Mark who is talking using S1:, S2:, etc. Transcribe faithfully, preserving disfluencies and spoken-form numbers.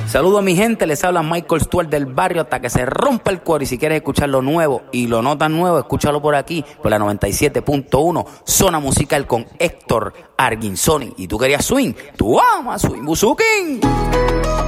S1: Saludos a mi gente, les habla Michael Stuart del barrio hasta que se rompa el cuero. Y si quieres escuchar lo nuevo y lo no tan nuevo, escúchalo por aquí, por la noventa y siete punto uno, Zona Musical con Héctor Arguinzoni. Y tú querías swing, tú amas swing, Buzukin.